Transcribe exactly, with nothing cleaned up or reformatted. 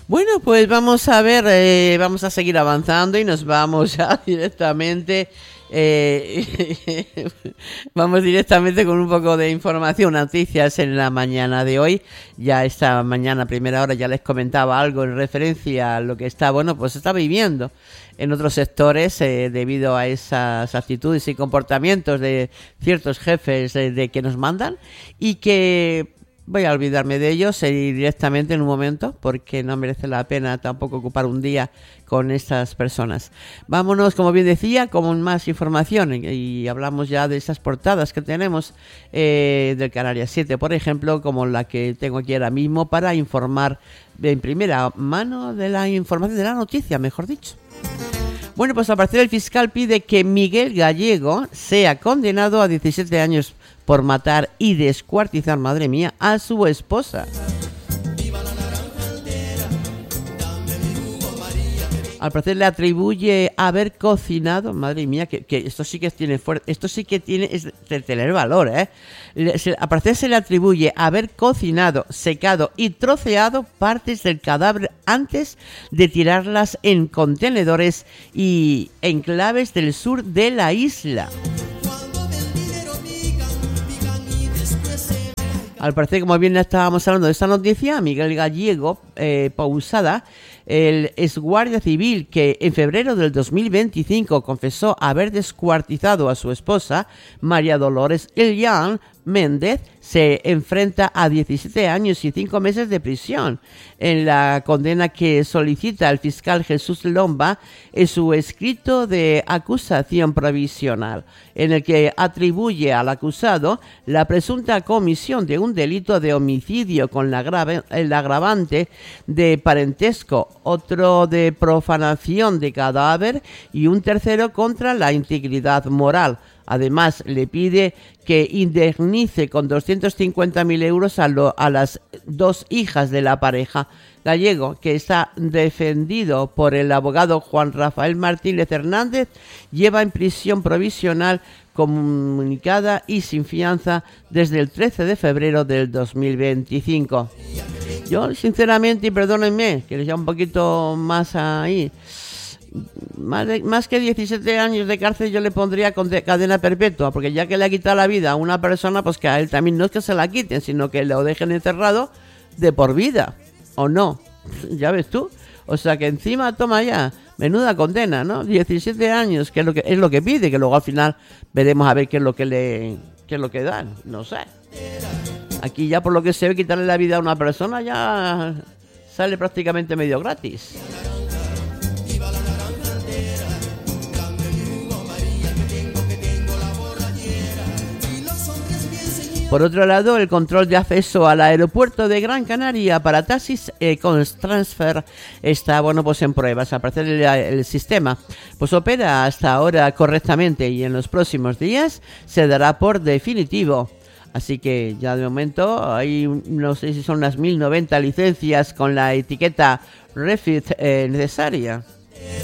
Bueno, pues vamos a ver, eh, vamos a seguir avanzando y nos vamos ya directamente, eh, vamos directamente con un poco de información, noticias en la mañana de hoy. Ya esta mañana, a primera hora, ya les comentaba algo en referencia a lo que está, bueno, pues está viviendo en otros sectores eh, debido a esas actitudes y comportamientos de ciertos jefes eh, de que nos mandan y que... Voy a olvidarme de ellos e ir directamente en un momento porque no merece la pena tampoco ocupar un día con estas personas. Vámonos, como bien decía, con más información y hablamos ya de esas portadas que tenemos eh, del Canarias siete, por ejemplo, como la que tengo aquí ahora mismo para informar en primera mano de la información, de la noticia, mejor dicho. Bueno, pues al parecer el fiscal pide que Miguel Gallego sea condenado a diecisiete años por matar y descuartizar, madre mía, a su esposa. Al parecer le atribuye haber cocinado, madre mía, que, que esto sí que tiene fuerte, esto sí que tiene es de tener valor, ¿eh? Le, se, al parecer se le atribuye haber cocinado, secado y troceado partes del cadáver antes de tirarlas en contenedores y enclaves del sur de la isla. Al parecer, como bien estábamos hablando de esta noticia, Miguel Gallego eh, Pousada, el exguardia civil que en febrero del dos mil veinticinco confesó haber descuartizado a su esposa, María Dolores Elian Méndez, se enfrenta a diecisiete años y cinco meses de prisión en la condena que solicita el fiscal Jesús Lomba en su escrito de acusación provisional, en el que atribuye al acusado la presunta comisión de un delito de homicidio con la grave, el agravante de parentesco, otro de profanación de cadáver y un tercero contra la integridad moral. Además, le pide que indemnice con doscientos cincuenta mil euros a, lo, a las dos hijas de la pareja. Gallego, que está defendido por el abogado Juan Rafael Martínez Hernández, lleva en prisión provisional comunicada y sin fianza desde el trece de febrero del dos mil veinticinco. Yo, sinceramente, y perdónenme, que les llamo un poquito más ahí... Más, de, más que diecisiete años de cárcel yo le pondría con de, cadena perpetua, porque ya que le ha quitado la vida a una persona, pues que a él también no es que se la quiten, sino que lo dejen encerrado de por vida, ¿o no? Ya ves tú, o sea que encima toma ya, menuda condena, ¿no? diecisiete años, que es lo que es lo que pide, que luego al final veremos a ver qué es lo que le qué es lo que dan, no sé. Aquí ya por lo que se ve quitarle la vida a una persona ya sale prácticamente medio gratis. Por otro lado, el control de acceso al aeropuerto de Gran Canaria para taxis eh, con transfer está, bueno, pues en pruebas. Al parecer el, el sistema pues opera hasta ahora correctamente y en los próximos días se dará por definitivo. Así que ya de momento hay, no sé si son unas mil noventa licencias con la etiqueta refit eh, necesaria.